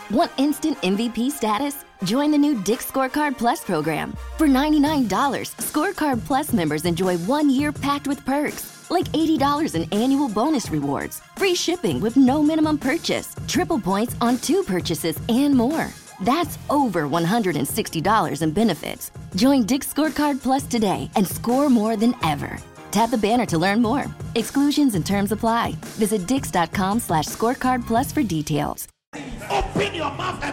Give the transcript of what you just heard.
Want instant MVP status? Join the new Dick's Scorecard Plus program. For $99, Scorecard Plus members enjoy 1 year packed with perks, like $80 in annual bonus rewards, free shipping with no minimum purchase, triple points on 2 purchases, and more. That's over $160 in benefits. Join Dick's Scorecard Plus today and score more than ever. Tap the banner to learn more. Exclusions and terms apply. Visit dix.com/scorecard plus for details. Open your mouth and